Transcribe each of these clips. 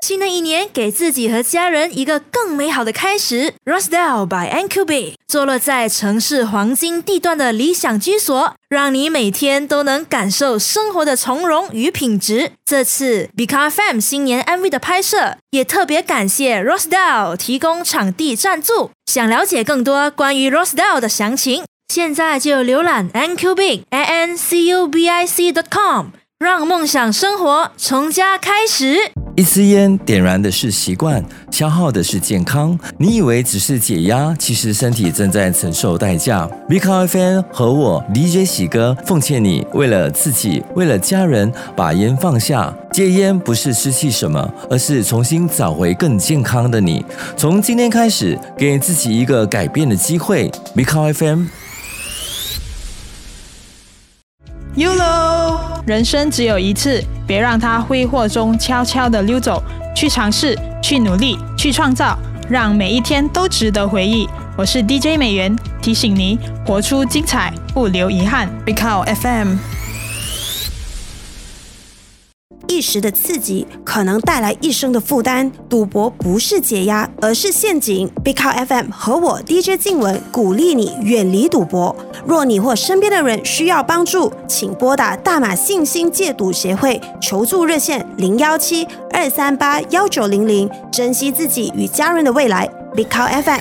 新的一年给自己和家人一个更美好的开始。 Rosedale by NQB 坐落在城市黄金地段的理想居所，让你每天都能感受生活的从容与品质。这次 Bika FM 新年 MV 的拍摄也特别感谢 Rosedale 提供场地赞助。想了解更多关于 Rosedale 的详情，现在就浏览 NQBIC.com， 让梦想生活从家开始。 一支烟点燃的是习惯，消耗的是健康。你以为只是解压，其实身体正在承受代价。Bika FM 和我 DJ 喜哥奉劝你，为了自己，为了家人，把烟放下。戒烟不是失去什么，而是重新找回更健康的你。从今天开始，给自己一个改变的机会。Bika FM。YOLO， 人生只有一次，别让它挥霍中悄悄地溜走。去尝试，去努力，去创造，让每一天都值得回忆。我是 DJ 美元，提醒你活出精彩，不留遗憾。Bika FM。 一时的刺激可能带来一生的负担，赌博不是解压，而是陷阱。Bika FM 和我 DJ 静文鼓励你远离赌博。若你或身边的人需要帮助，请拨打大马信心戒赌协会求助热线017-238-1900，珍惜自己与家人的未来。Bika FM。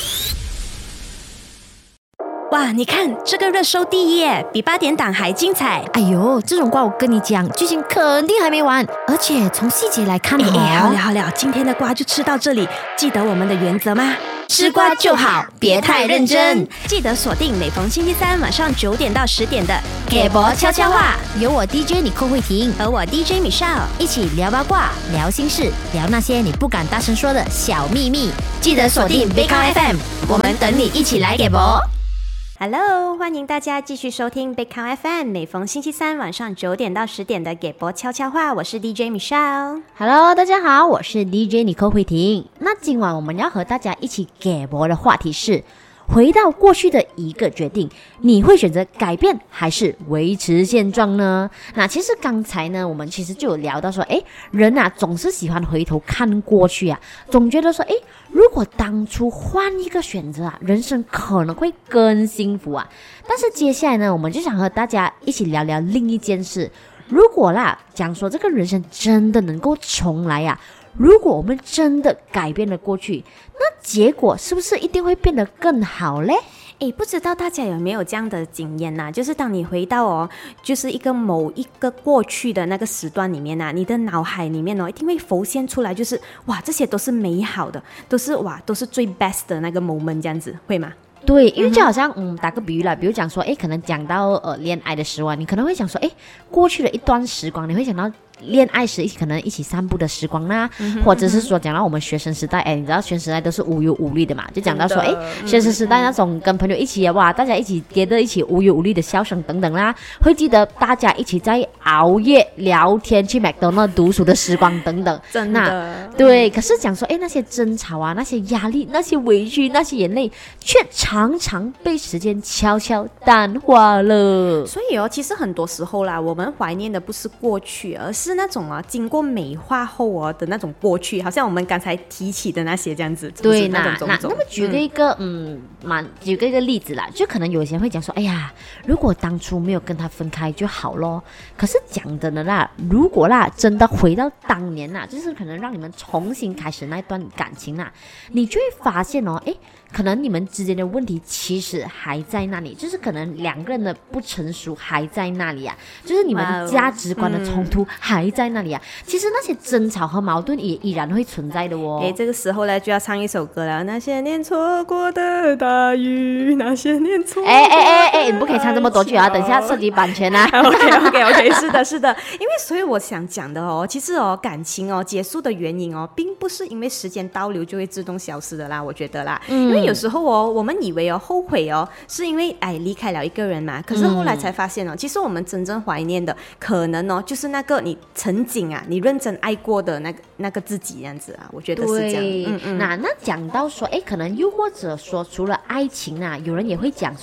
哇，你看这个热搜第一耶，比8点档还精彩。 哎呦，这种瓜我跟你讲，剧情肯定还没完，而且从细节来看好了，今天的瓜就吃到这里。记得我们的原则吗？ 吃瓜就好，别太认真。 记得锁定每逢星期三晚上9点到10点的给博悄悄话， 有我 DJ 你寇慧婷和我 DJ Michelle 一起聊八卦、聊心事、聊那些你不敢大声说的小秘密。 记得锁定 Bika FM， 我们等你一起来给博。Hello， 欢迎大家继续收听 Bika FM， 每逢星期三晚上9点到10点的给博悄悄话，我是 DJ Michelle。 Hello， 大家好，我是 DJ 尼寇慧婷。那今晚我们要和大家一起给博的话题是：回到过去的一个决定，你会选择改变还是维持现状呢？那其实刚才呢，我们其实就有聊到说，人啊总是喜欢回头看过去啊，总觉得说，如果当初换一个选择啊，人生可能会更幸福啊。但是接下来呢，我们就想和大家一起聊聊另一件事。如果啦，讲说这个人生真的能够重来啊，如果我们真的改变了过去，那结果是不是一定会变得更好嘞？ 不知道大家有没有这样的经验啊，就是当你回到就是某一个过去的那个时段里面啊，你的脑海里面一定会浮现出来，就是哇，这些都是美好的，都是最 best 的那个 moment， 这样子会吗？ 对，因为就好像打个比喻啦，比如讲说可能讲到恋爱的时光，你可能会想说过去的一段时光，你会想到恋爱时可能一起散步的时光啦，或者是说讲到我们学生时代，你知道学生时代都是无忧无虑的嘛，就讲到说学生时代那种跟朋友一起哇，大家一起跌得一起无忧无虑的笑声等等啦，会记得大家一起在熬夜聊天去 McDonald 读书的时光等等。 真的对，可是讲说那些争吵啊，那些压力，那些委屈，那些眼泪，却常常被时间悄悄淡化了。 所以其实很多时候啦，我们怀念的不是过去，而是那种经过美化后的那种过去，好像我们刚才提起的那些这样子。 对， 那么举个一个举个一个例子啦，就可能有些人会讲说，如果当初没有跟他分开就好咯。可是讲真的啦，如果啦真的回到当年啦，就是可能让你们重新开始那段感情啦，你就会发现可能你们之间的问题其实还在那里，就是可能两个人的不成熟还在那里啊，就是你们价值观的冲突还在那里啊。其实那些争吵和矛盾也依然会存在的哦。 这个时候呢就要唱一首歌了，那些年错过的大雨，那些年错过的你不可以唱这么多句啊，等一下涉及版权啊。 OK， 是的，因为所以我想讲的其实感情结束的原因并不是因为时间倒流就会自动消失的啦，我觉得啦，因为有时候我们以为后悔是因为离开了一个人嘛，可是后来才发现其实我们真正怀念的可能就是那个你曾经你认真爱过的那个自己这样子啊，我觉得是这样。 那讲到说可能又或者说除了爱情啊，有人也会讲说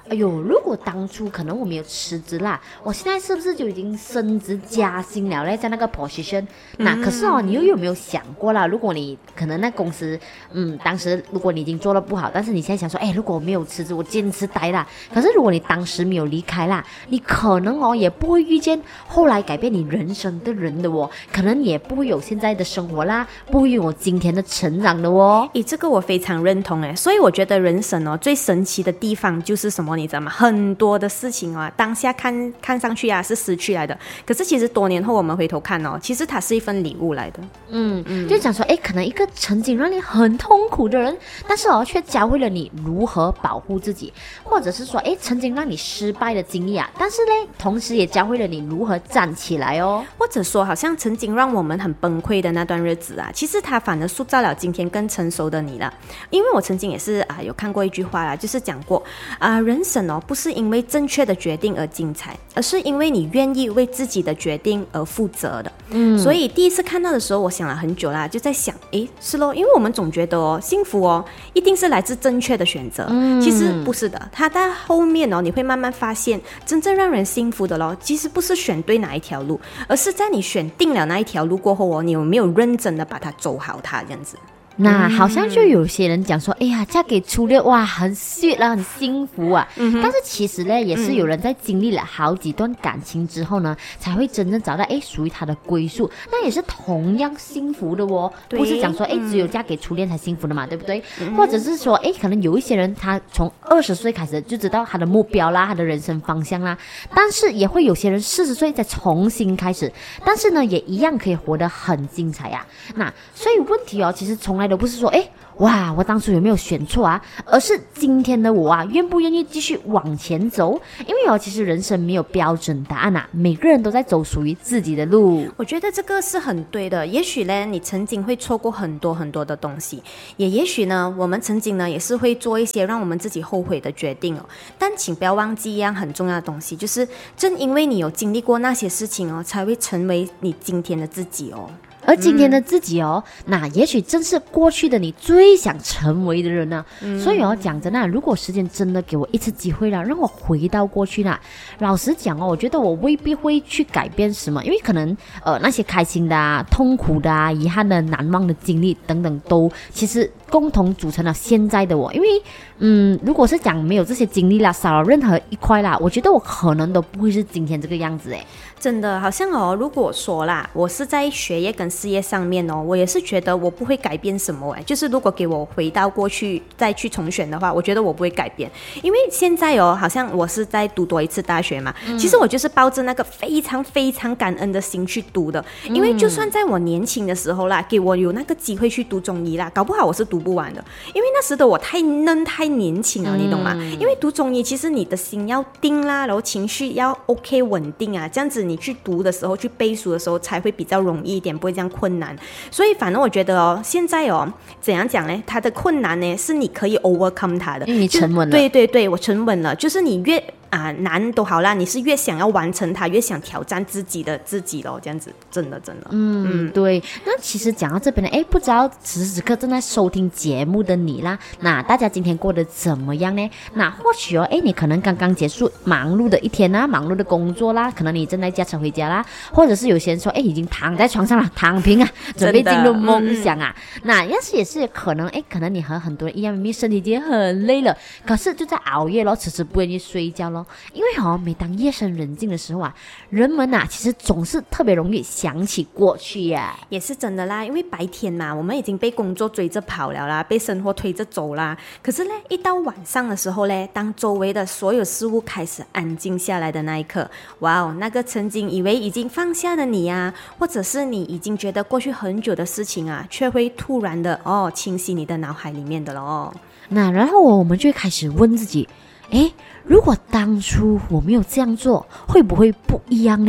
哎呦，如果当初可能我没有辞职啦，我现在是不是就已经升职加薪了嘞？在那个 position，那可是你又有没有想过啦？如果你可能那公司，当时如果你已经做得不好，但是你现在想说，如果我没有辞职，我坚持待啦。可是如果你当时没有离开啦，你可能也不会遇见后来改变你人生的人的可能也不会有现在的生活啦，不会有今天的成长的这个我非常认同所以我觉得人生最神奇的地方就是什么，你知道吗？很多的事情当下看上去是失去来的，可是其实多年后我们回头看其实它是一份礼物来的。 就讲说可能一个曾经让你很痛苦的人，但是却教会了你如何保护自己，或者是说曾经让你失败的经历但是呢同时也教会了你如何站起来或者说好像曾经让我们很崩溃的那段日子其实它反而塑造了今天更成熟的你了。因为我曾经也是有看过一句话啦，就是讲过人生不是因为正确的决定而精彩，而是因为你愿意为自己的决定而负责的。所以第一次看到的时候我想了很久啦，就在想是咯，因为我们总觉得幸福一定是来自正确的选择，其实不是的。它在后面你会慢慢发现真正让人幸福的其实不是选对哪一条路，而是在你选定了那一条路过后你有没有认真的把它走好它这样子。 那好像就有些人讲说嫁给初恋哇很sweet啦，很幸福但是其实呢也是有人在经历了好几段感情之后呢才会真正找到属于他的归宿，那也是同样幸福的不是讲说只有嫁给初恋才幸福的嘛，对不对？或者是说可能有一些人他从20岁开始就知道他的目标啦，他的人生方向啦，但是也会有些人40岁再重新开始，但是呢也一样可以活得很精彩那所以问题其实从来都不是说哇我当初有没有选错而是今天的我愿不愿意继续往前走。因为其实人生没有标准答案每个人都在走属于自己的路。 我觉得这个是很对的。也许呢你曾经会错过很多很多的东西，也许呢我们曾经呢也是会做一些让我们自己后悔的决定但请不要忘记一样很重要的东西，就是正因为你有经历过那些事情才会成为你今天的自己而今天的自己那也许正是过去的你最想成为的人呢。所以讲真如果时间真的给我一次机会了，让我回到过去呢，老实讲我觉得我未必会去改变什么，因为可能那些开心的痛苦的遗憾的难忘的经历等等都其实共同组成了现在的我。因为如果是讲没有这些经历啦，少了任何一块啦，我觉得我可能都不会是今天这个样子真的好像如果说啦我是在学业跟事业上面我也是觉得我不会改变什么就是如果给我回到过去再去重选的话，我觉得我不会改变。因为现在好像我是在读多一次大学嘛，其实我就是抱着那个非常非常感恩的心去读的。因为就算在我年轻的时候啦，给我有那个机会去读中医啦，搞不好我是读不完的，因为那时的我太嫩太年轻了你懂吗？因为读中医其实你的心要定啦，然后情绪要 OK 稳定这样子你去读的时候去背书的时候才会比较容易一点，不会这样困难。所以反正我觉得现在怎样讲呢，它的困难呢是你可以 overcome 它的， 因为你沉稳了。 对对对，我沉稳了，就是你越难都好啦，你是越想要完成它，越想挑战自己咯，这样子真的对。那其实讲到这边呢不知道此时此刻正在收听节目的你啦，那大家今天过得怎么样呢？那或许你可能刚刚结束忙碌的一天忙碌的工作啦，可能你正在驾车回家啦，或者是有些人说已经躺在床上了，躺平准备进入梦想那要是也是可能可能你和很多人一样，明明身体已经很累了，可是就在熬夜咯，迟迟不愿意睡觉咯。因为每当夜深人静的时候人们其实总是特别容易想起过去也是真的啦。因为白天嘛我们已经被工作追着跑了啦，被生活推着走啦，可是呢一到晚上的时候呢，当周围的所有事物开始安静下来的那一刻，哇那个曾经以为已经放下的你或者是你已经觉得过去很久的事情却会突然的清晰你的脑海里面的咯。 那然后我们就会开始问自己如果当初我没有这样做会不会不一样呢？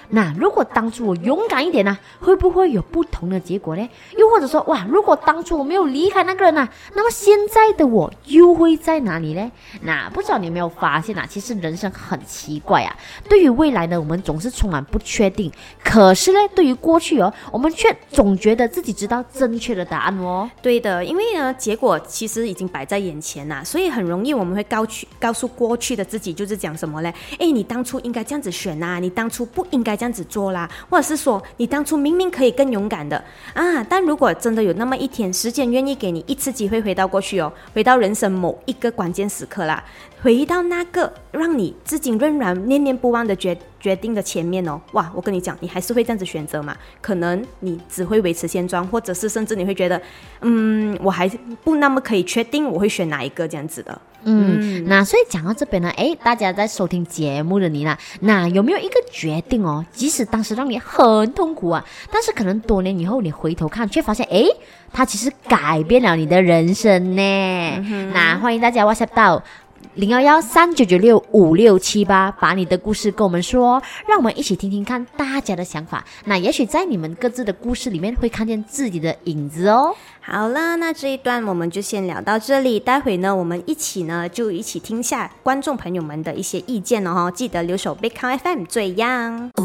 那如果当初我勇敢一点呢，会不会有不同的结果呢？又或者说，哇，如果当初我没有离开那个人呢，那么现在的我又会在哪里呢？那不知道你有没有发现啊，其实人生很奇怪啊。对于未来呢，我们总是充满不确定，可是呢，对于过去我们却总觉得自己知道正确的答案哦。 对的，因为呢，结果其实已经摆在眼前啦，所以很容易我们会告诉过去的自己，就是讲什么呢？你当初应该这样子选啊，你当初不应该这样子做啦，或者是说你当初明明可以更勇敢的啊。但如果真的有那么一天，时间愿意给你一次机会回到过去回到人生某一个关键时刻啦，回到那个让你至今仍然念念不忘的决定的前面哇，我跟你讲，你还是会这样子选择嘛？可能你只会维持现状，或者是甚至你会觉得，我还不那么可以确定我会选哪一个这样子的。 那所以讲到这边呢，大家在收听节目的你呢，那有没有一个决定即使当时让你很痛苦啊，但是可能多年以后你回头看，却发现它其实改变了你的人生呢？那欢迎大家 WhatsApp 到01139965678，把你的故事跟我们说，让我们一起听听看大家的想法。那也许在你们各自的故事里面会看见自己的影子哦。 好了，那这一段我们就先聊到这里，待会呢我们一起听下观众朋友们的一些意见记得留守 Big Count FM 最样。